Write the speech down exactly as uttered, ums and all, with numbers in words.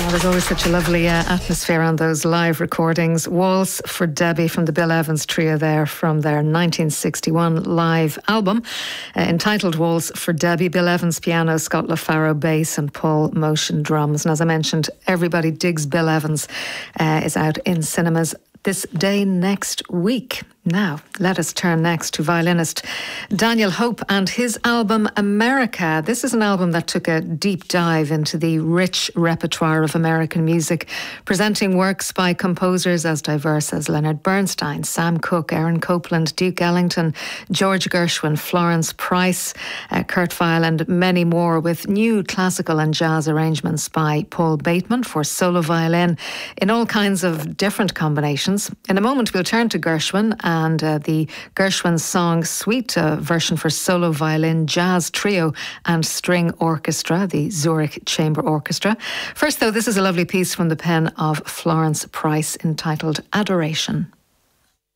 There's always such a lovely uh, atmosphere on those live recordings. Waltz for Debbie from the Bill Evans Trio there from their nineteen sixty-one live album uh, entitled Waltz for Debbie. Bill Evans piano, Scott LaFaro bass and Paul Motion drums. And as I mentioned, Everybody Digs Bill Evans uh, is out in cinemas this day next week. Now, let us turn next to violinist Daniel Hope and his album America. This is an album that took a deep dive into the rich repertoire of American music, presenting works by composers as diverse as Leonard Bernstein, Sam Cooke, Aaron Copland, Duke Ellington, George Gershwin, Florence Price, uh, Kurt Weill and many more, with new classical and jazz arrangements by Paul Bateman for solo violin in all kinds of different combinations. In a moment we'll turn to Gershwin and and uh, the Gershwin song Suite, a version for solo violin, jazz trio and string orchestra, the Zurich Chamber Orchestra. First though, this is a lovely piece from the pen of Florence Price entitled Adoration.